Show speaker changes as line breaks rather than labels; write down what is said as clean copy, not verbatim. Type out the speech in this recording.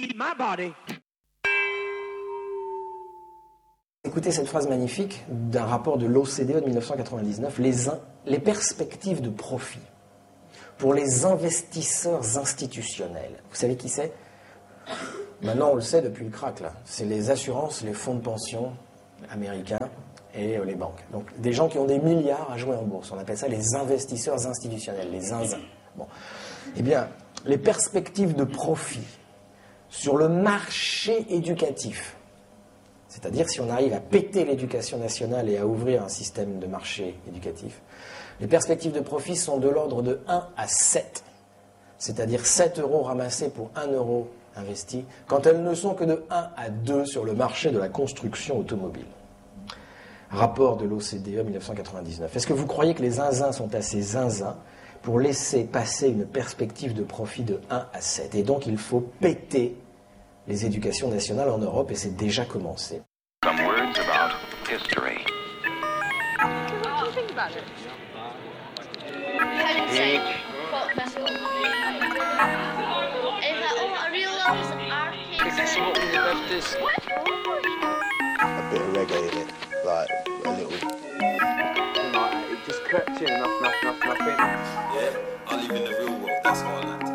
my body.
Écoutez cette phrase magnifique d'un rapport de l'OCDE de 1999, les perspectives de profit pour les investisseurs institutionnels. Vous savez qui c'est ? Maintenant, on le sait depuis le crack, là. C'est les assurances, les fonds de pension américains et les banques. Donc, des gens qui ont des milliards à jouer en bourse. On appelle ça les investisseurs institutionnels, les zinzins. Bon. Eh bien, les perspectives de profit sur le marché éducatif, c'est-à-dire si on arrive à péter l'éducation nationale et à ouvrir un système de marché éducatif, les perspectives de profit sont de l'ordre de 1 à 7, c'est-à-dire 7 euros ramassés pour 1 euro investi, quand elles ne sont que de 1 à 2 sur le marché de la construction automobile. Rapport de l'OCDE 1999. Est-ce que vous croyez que les zinzins sont assez zinzins pour laisser passer une perspective de profit de 1 à 7 ? Et donc il faut péter les éducations nationales en Europe, et c'est déjà commencé.
Some words about history.
What do you think about it?
Is this what we love this?
A bit of reggae in it, like a little.
Like, it just crept in enough.
Yeah, I live in the real world, that's how I like to